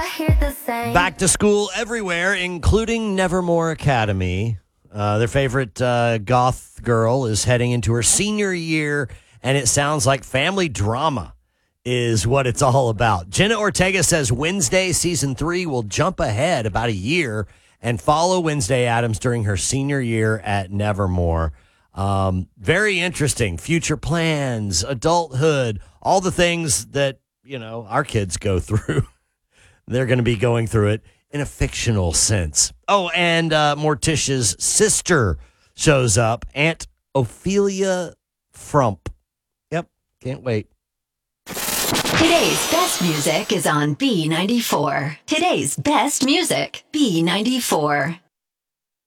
Back to school everywhere, including Nevermore Academy. Their favorite goth girl is heading into her senior year, and it sounds like family drama is what it's all about. Jenna Ortega says Wednesday season 3 will jump ahead about a year and follow Wednesday Addams during her senior year at Nevermore. Very interesting. Future plans, adulthood, all the things that, our kids go through. They're going to be going through it in a fictional sense. Oh, and Morticia's sister shows up, Aunt Ophelia Frump. Yep, can't wait. Today's best music is on B94. Today's best music, B94.